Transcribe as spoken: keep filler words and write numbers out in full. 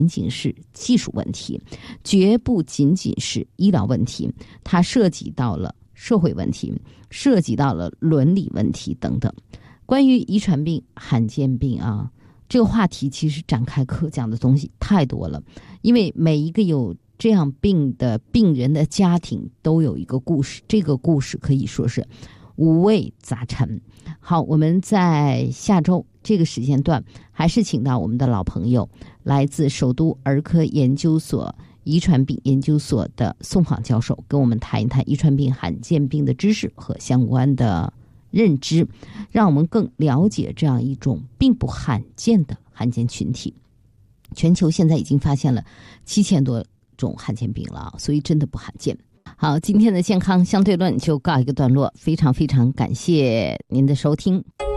仅仅是技术问题，绝不仅仅是医疗问题，它涉及到了社会问题，涉及到了伦理问题等等。关于遗传病、罕见病啊，这个话题其实展开可讲的东西太多了，因为每一个有这样病的病人的家庭都有一个故事，这个故事可以说是五味杂陈。好，我们在下周这个时间段还是请到我们的老朋友，来自首都儿科研究所遗传病研究所的宋昉教授，跟我们谈一谈遗传病、罕见病的知识和相关的认知，让我们更了解这样一种并不罕见的罕见群体。全球现在已经发现了七千多种罕见病了，所以真的不罕见。好，今天的健康相对论就告一个段落，非常非常感谢您的收听。